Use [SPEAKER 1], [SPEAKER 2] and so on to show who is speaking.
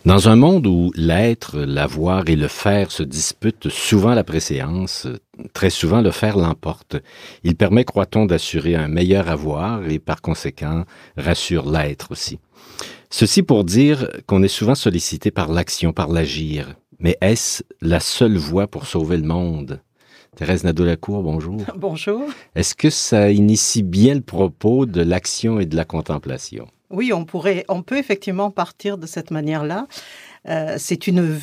[SPEAKER 1] Dans un monde où l'être, l'avoir et le faire se disputent souvent la préséance, très souvent le faire l'emporte. Il permet, croit-on, d'assurer un meilleur avoir et par conséquent rassure l'être aussi. Ceci pour dire qu'on est souvent sollicité par l'action, par l'agir. Mais est-ce la seule voie pour sauver le monde? Thérèse Nadeau-Lacour, bonjour.
[SPEAKER 2] Bonjour.
[SPEAKER 1] Est-ce que ça initie bien le propos de l'action et de la contemplation?
[SPEAKER 2] Oui, on peut effectivement partir de cette manière-là. C'est une